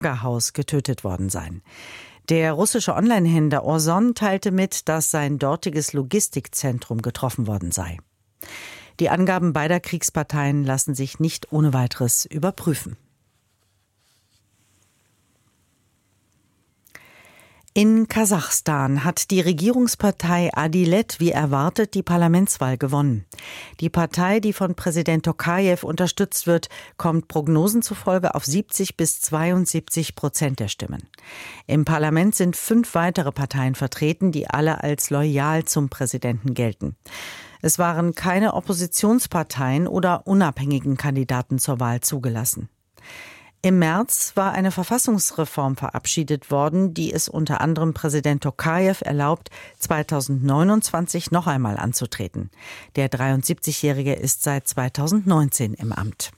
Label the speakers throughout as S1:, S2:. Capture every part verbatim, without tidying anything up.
S1: Haus getötet worden sein. Der russische Onlinehändler Ozon teilte mit, dass sein dortiges Logistikzentrum getroffen worden sei. Die Angaben beider Kriegsparteien lassen sich nicht ohne weiteres überprüfen. In Kasachstan hat die Regierungspartei Adilet wie erwartet die Parlamentswahl gewonnen. Die Partei, die von Präsident Tokajew unterstützt wird, kommt Prognosen zufolge auf siebzig bis zweiundsiebzig Prozent der Stimmen. Im Parlament sind fünf weitere Parteien vertreten, die alle als loyal zum Präsidenten gelten. Es waren keine Oppositionsparteien oder unabhängigen Kandidaten zur Wahl zugelassen. Im März war eine Verfassungsreform verabschiedet worden, die es unter anderem Präsident Tokajew erlaubt, zweitausendneunundzwanzig noch einmal anzutreten. Der dreiundsiebzigjährige ist seit zweitausendneunzehn im Amt.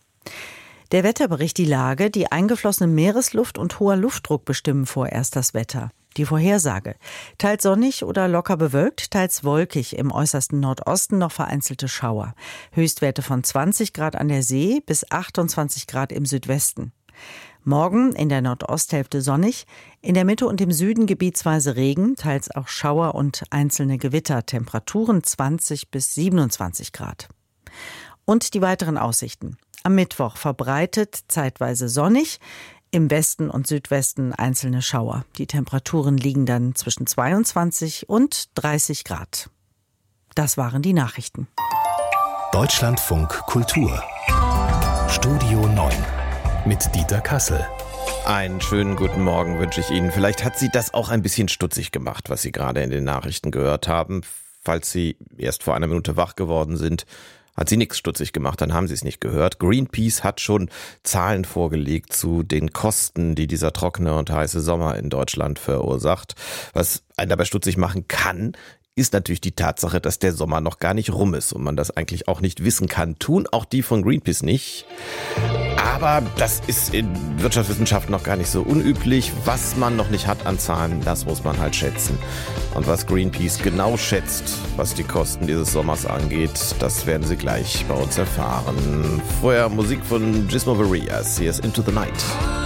S1: Der Wetterbericht Die Lage, die eingeflossene Meeresluft und hoher Luftdruck bestimmen vorerst das Wetter. Die Vorhersage: teils sonnig oder locker bewölkt, teils wolkig, im äußersten Nordosten noch vereinzelte Schauer. Höchstwerte von zwanzig Grad an der See bis achtundzwanzig Grad im Südwesten. Morgen in der Nordosthälfte sonnig, in der Mitte und im Süden gebietsweise Regen, teils auch Schauer und einzelne Gewitter, Temperaturen zwanzig bis siebenundzwanzig Grad. Und die weiteren Aussichten: am Mittwoch verbreitet zeitweise sonnig, im Westen und Südwesten einzelne Schauer. Die Temperaturen liegen dann zwischen zweiundzwanzig und dreißig Grad. Das waren die Nachrichten.
S2: Deutschlandfunk Kultur. Studio neun mit Dieter Kassel.
S3: Einen schönen guten Morgen wünsche ich Ihnen. Vielleicht hat Sie das auch ein bisschen stutzig gemacht, was Sie gerade in den Nachrichten gehört haben. Falls Sie erst vor einer Minute wach geworden sind, hat sie nichts stutzig gemacht, dann haben sie es nicht gehört. Greenpeace hat schon Zahlen vorgelegt zu den Kosten, die dieser trockene und heiße Sommer in Deutschland verursacht. Was einen dabei stutzig machen kann, ist natürlich die Tatsache, dass der Sommer noch gar nicht rum ist und man das eigentlich auch nicht wissen kann. Tun auch die von Greenpeace nicht. Aber das ist in Wirtschaftswissenschaften noch gar nicht so unüblich. Was man noch nicht hat an Zahlen, das muss man halt schätzen. Und was Greenpeace genau schätzt, was die Kosten dieses Sommers angeht, das werden Sie gleich bei uns erfahren. Vorher Musik von Gizmo Varias. Hier ist Into the Night.